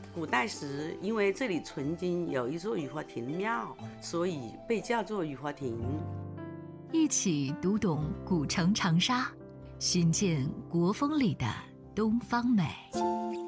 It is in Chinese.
古代时，因为这里曾经有一座雨花亭庙，所以被叫做雨花亭。 一起读懂古城长沙，寻见国风里的东方美。